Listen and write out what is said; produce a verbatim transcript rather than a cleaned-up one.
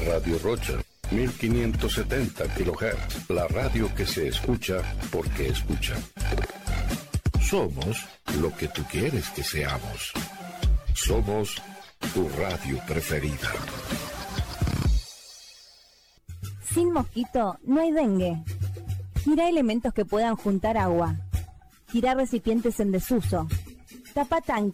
Radio Rocha, mil quinientos setenta kilohertz, la radio que se escucha porque escucha. Somos lo que tú quieres que seamos. Somos tu radio preferida. Sin mosquito no hay dengue. Gira elementos que puedan juntar agua. Gira recipientes en desuso. Tapa tanques.